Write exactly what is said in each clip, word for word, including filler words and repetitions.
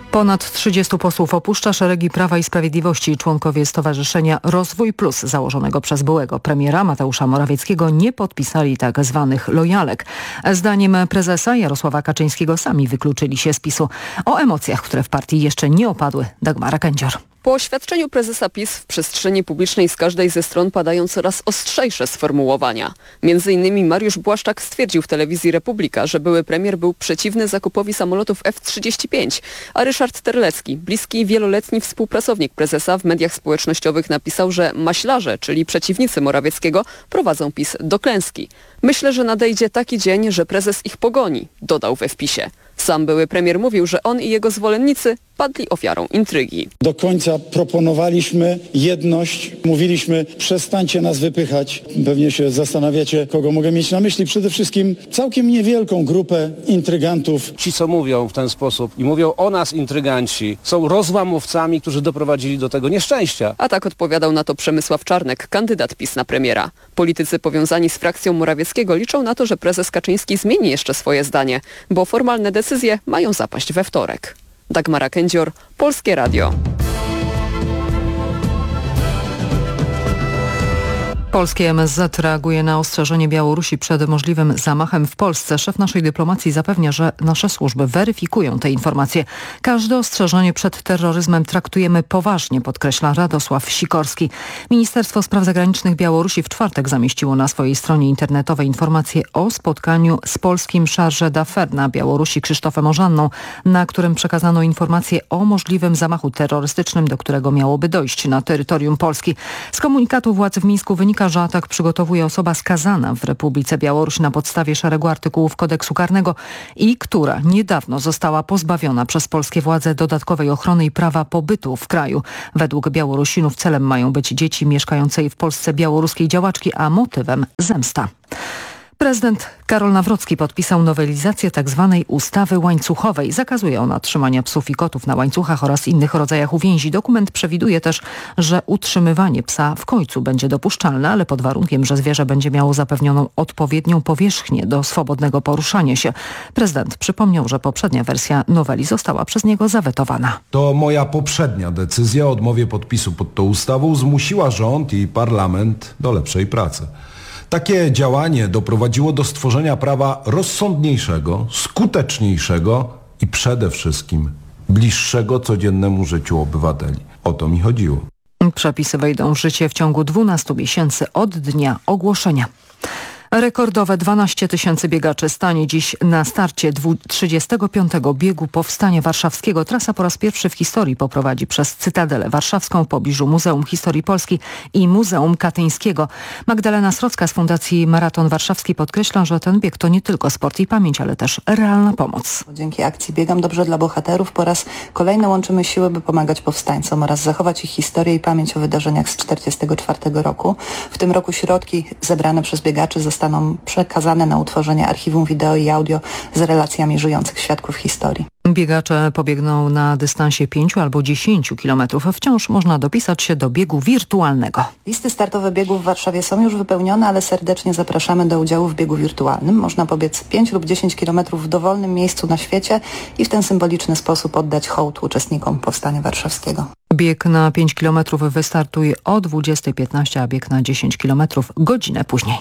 Ponad trzydziestu posłów opuszcza szeregi Prawa i Sprawiedliwości. Członkowie Stowarzyszenia Rozwój Plus, założonego przez byłego premiera Mateusza Morawieckiego, nie podpisali tak zwanych lojalek. Zdaniem prezesa Jarosława Kaczyńskiego sami wykluczyli się z PiS-u. O emocjach, które w partii jeszcze nie opadły, Dagmara Kędzior. Po oświadczeniu prezesa PiS w przestrzeni publicznej z każdej ze stron padają coraz ostrzejsze sformułowania. Między innymi Mariusz Błaszczak stwierdził w telewizji Republika, że były premier był przeciwny zakupowi samolotów F trzydzieści pięć, a Ryszard Terlecki, bliski i wieloletni współpracownik prezesa, w mediach społecznościowych napisał, że maślarze, czyli przeciwnicy Morawieckiego, prowadzą PiS do klęski. Myślę, że nadejdzie taki dzień, że prezes ich pogoni, dodał we wpisie. Sam były premier mówił, że on i jego zwolennicy padli ofiarą intrygi. Do końca proponowaliśmy jedność, mówiliśmy przestańcie nas wypychać. Pewnie się zastanawiacie, kogo mogę mieć na myśli. Przede wszystkim całkiem niewielką grupę intrygantów. Ci, co mówią w ten sposób i mówią o nas intryganci, są rozłamowcami, którzy doprowadzili do tego nieszczęścia. A tak odpowiadał na to Przemysław Czarnek, kandydat PiS na premiera. Politycy powiązani z frakcją Morawieckiego liczą na to, że prezes Kaczyński zmieni jeszcze swoje zdanie, bo formalne decyzje mają zapaść we wtorek. Dagmara Kędzior, Polskie Radio. Polskie M S Z reaguje na ostrzeżenie Białorusi przed możliwym zamachem w Polsce. Szef naszej dyplomacji zapewnia, że nasze służby weryfikują te informacje. Każde ostrzeżenie przed terroryzmem traktujemy poważnie, podkreśla Radosław Sikorski. Ministerstwo Spraw Zagranicznych Białorusi w czwartek zamieściło na swojej stronie internetowej informacje o spotkaniu z polskim chargé d'affaires na Białorusi Krzysztofem Ożanną, na którym przekazano informacje o możliwym zamachu terrorystycznym, do którego miałoby dojść na terytorium Polski. Z komunikatu władz w Mińsku wynika, że atak przygotowuje osoba skazana w Republice Białorusi na podstawie szeregu artykułów kodeksu karnego i która niedawno została pozbawiona przez polskie władze dodatkowej ochrony i prawa pobytu w kraju. Według Białorusinów celem mają być dzieci mieszkającej w Polsce białoruskiej działaczki, a motywem zemsta. Prezydent Karol Nawrocki podpisał nowelizację tzw. ustawy łańcuchowej. Zakazuje ona trzymania psów i kotów na łańcuchach oraz innych rodzajach uwięzi. Dokument przewiduje też, że utrzymywanie psa w końcu będzie dopuszczalne, ale pod warunkiem, że zwierzę będzie miało zapewnioną odpowiednią powierzchnię do swobodnego poruszania się. Prezydent przypomniał, że poprzednia wersja noweli została przez niego zawetowana. To moja poprzednia decyzja o odmowie podpisu pod tą ustawą zmusiła rząd i parlament do lepszej pracy. Takie działanie doprowadziło do stworzenia prawa rozsądniejszego, skuteczniejszego i przede wszystkim bliższego codziennemu życiu obywateli. O to mi chodziło. Przepisy wejdą w życie w ciągu dwunastu miesięcy od dnia ogłoszenia. Rekordowe dwanaście tysięcy biegaczy stanie dziś na starcie trzydziestego piątego biegu Powstania Warszawskiego. Trasa po raz pierwszy w historii poprowadzi przez Cytadelę Warszawską w pobliżu Muzeum Historii Polski i Muzeum Katyńskiego. Magdalena Srocka z Fundacji Maraton Warszawski podkreśla, że ten bieg to nie tylko sport i pamięć, ale też realna pomoc. Dzięki akcji Biegam Dobrze dla Bohaterów po raz kolejny łączymy siły, by pomagać powstańcom oraz zachować ich historię i pamięć o wydarzeniach z czterdziestego czwartego roku. W tym roku środki zebrane przez biegaczy zostaną przekazane na utworzenie archiwum wideo i audio z relacjami żyjących świadków historii. Biegacze pobiegną na dystansie pięciu albo dziesięciu kilometrów. Wciąż można dopisać się do biegu wirtualnego. Listy startowe biegów w Warszawie są już wypełnione, ale serdecznie zapraszamy do udziału w biegu wirtualnym. Można pobiec pięć lub dziesięć kilometrów w dowolnym miejscu na świecie i w ten symboliczny sposób oddać hołd uczestnikom Powstania Warszawskiego. Bieg na pięć kilometrów wystartuje o dwudziestej piętnaście, a bieg na dziesięć kilometrów godzinę później.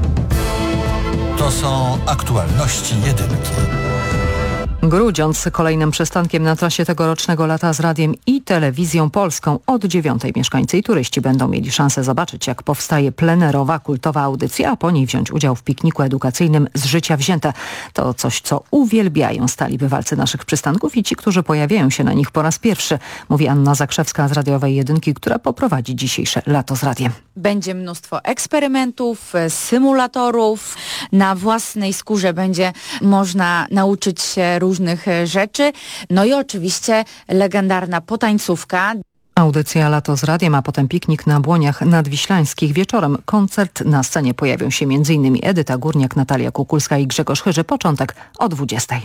To są aktualności jedynki. Grudziądz kolejnym przystankiem na trasie tegorocznego lata z radiem i telewizją polską. Od dziewiątej mieszkańcy i turyści będą mieli szansę zobaczyć, jak powstaje plenerowa, kultowa audycja, a po niej wziąć udział w pikniku edukacyjnym z życia wzięte. To coś, co uwielbiają stali bywalcy naszych przystanków i ci, którzy pojawiają się na nich po raz pierwszy, mówi Anna Zakrzewska z Radiowej Jedynki, która poprowadzi dzisiejsze lato z radiem. Będzie mnóstwo eksperymentów, symulatorów. Na własnej skórze będzie można nauczyć się różnych rzeczy. No i oczywiście legendarna potańcówka. Audycja Lato z radiem, a potem piknik na Błoniach Nadwiślańskich. Wieczorem koncert. Na scenie pojawią się m.in. Edyta Górniak, Natalia Kukulska i Grzegorz Chyży. Początek o dwudziestej.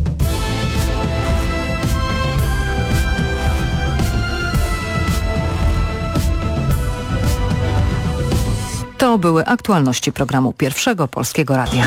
To były aktualności programu Pierwszego Polskiego Radia.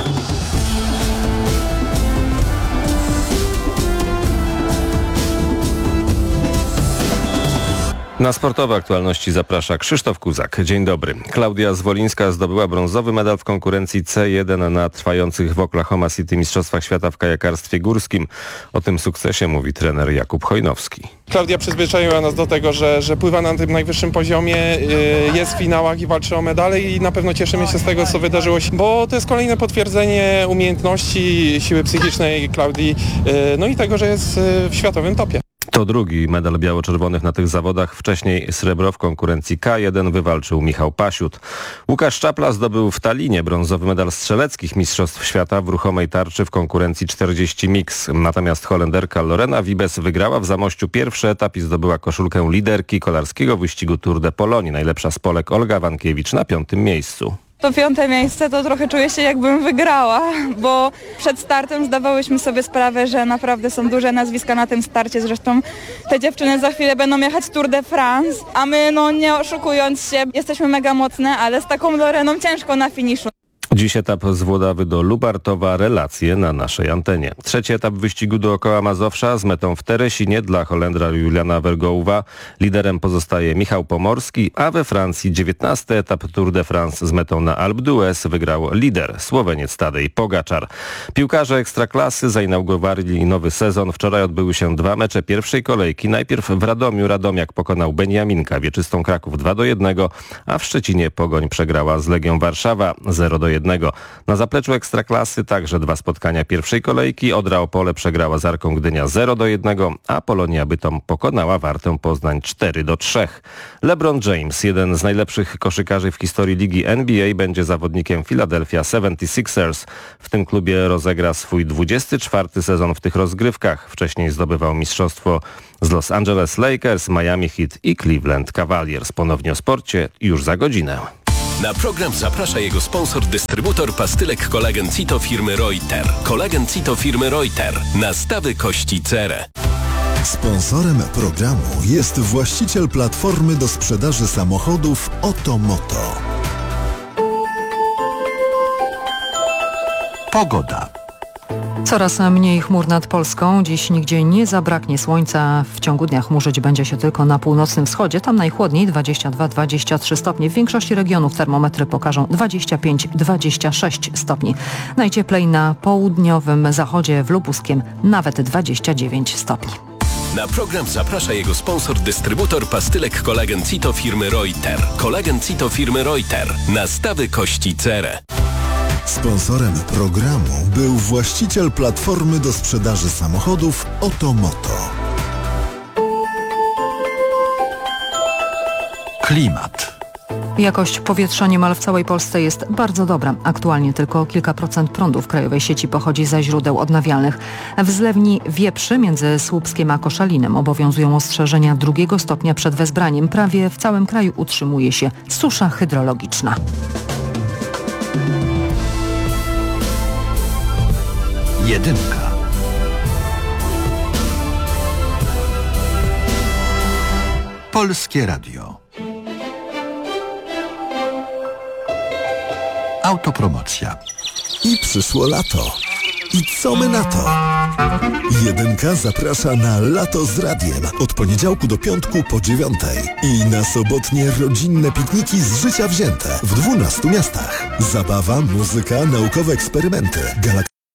Na sportowe aktualności zaprasza Krzysztof Kuzak. Dzień dobry. Klaudia Zwolińska zdobyła brązowy medal w konkurencji C jeden na trwających w Oklahoma City Mistrzostwach Świata w kajakarstwie górskim. O tym sukcesie mówi trener Jakub Hojnowski. Klaudia przyzwyczaiła nas do tego, że, że pływa na tym najwyższym poziomie, yy, jest w finałach i walczy o medale i na pewno cieszymy się z tego, co wydarzyło się, bo to jest kolejne potwierdzenie umiejętności, siły psychicznej Klaudii, yy, no i tego, że jest yy, w światowym topie. To drugi medal biało-czerwonych na tych zawodach. Wcześniej srebro w konkurencji K jeden wywalczył Michał Pasiut. Łukasz Czapla zdobył w Tallinie brązowy medal strzeleckich Mistrzostw Świata w ruchomej tarczy w konkurencji czterdzieści mix. Natomiast Holenderka Lorena Wiebes wygrała w Zamościu pierwszy etap i zdobyła koszulkę liderki kolarskiego wyścigu Tour de Pologne. Najlepsza z Polek Olga Wankiewicz na piątym miejscu. To piąte miejsce to trochę czuję się, jakbym wygrała, bo przed startem zdawałyśmy sobie sprawę, że naprawdę są duże nazwiska na tym starcie. Zresztą te dziewczyny za chwilę będą jechać Tour de France, a my, no nie oszukując się, jesteśmy mega mocne, ale z taką Loreną ciężko na finiszu. Dziś etap z Włodawy do Lubartowa, relacje na naszej antenie. Trzeci etap wyścigu dookoła Mazowsza z metą w Teresinie dla Holendra Juliana Vergoouwa. Liderem pozostaje Michał Pomorski, a we Francji dziewiętnasty etap Tour de France z metą na Alpe d'Huez wygrał lider, Słoweniec Tadej Pogaczar. Piłkarze Ekstraklasy zainaugurowali nowy sezon. Wczoraj odbyły się dwa mecze pierwszej kolejki. Najpierw w Radomiu Radomiak pokonał Beniaminka Wieczystą Kraków dwa do jednego, a w Szczecinie Pogoń przegrała z Legią Warszawa zero do jednego. Na zapleczu Ekstraklasy także dwa spotkania pierwszej kolejki. Odra Opole przegrała z Arką Gdynia zero do jednego, a Polonia Bytom pokonała Wartę Poznań cztery do trzech. LeBron James, jeden z najlepszych koszykarzy w historii ligi N B A, będzie zawodnikiem Philadelphia seventy-sixers. W tym klubie rozegra swój dwudziesty czwarty sezon w tych rozgrywkach. Wcześniej zdobywał mistrzostwo z Los Angeles Lakers, Miami Heat i Cleveland Cavaliers. Ponownie o sporcie już za godzinę. Na program zaprasza jego sponsor, dystrybutor pastylek Kolagen Cito firmy Reuter. Kolagen Cito firmy Reuter. Nastawy kości cerę. Sponsorem programu jest właściciel platformy do sprzedaży samochodów Otomoto. Pogoda. Coraz mniej chmur nad Polską. Dziś nigdzie nie zabraknie słońca. W ciągu dnia chmurzyć będzie się tylko na północnym wschodzie. Tam najchłodniej dwadzieścia dwa do dwudziestu trzech stopni. W większości regionów termometry pokażą dwadzieścia pięć do dwudziestu sześciu stopni. Najcieplej na południowym zachodzie w Lubuskiem nawet dwadzieścia dziewięć stopni. Na program zaprasza jego sponsor, dystrybutor pastylek Kolagen Cito firmy Reuter. Kolagen Cito firmy Reuter. Nastawy kości cerę. Sponsorem programu był właściciel platformy do sprzedaży samochodów Otomoto. Klimat. Jakość powietrza niemal w całej Polsce jest bardzo dobra. Aktualnie tylko kilka procent prądu w krajowej sieci pochodzi ze źródeł odnawialnych. W zlewni Wieprzy między Słupskiem a Koszalinem obowiązują ostrzeżenia drugiego stopnia przed wezbraniem. Prawie w całym kraju utrzymuje się susza hydrologiczna. Jedynka. Polskie Radio. Autopromocja. I przyszło lato. I co my na to? Jedynka zaprasza na Lato z Radiem od poniedziałku do piątku po dziewiątej i na sobotnie rodzinne pikniki z życia wzięte w dwunastu miastach. Zabawa, muzyka, naukowe eksperymenty, galaktyki.